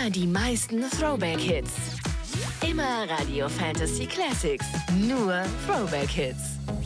Immer die meisten Throwback-Hits. Immer Radio Fantasy Classics. Nur Throwback-Hits.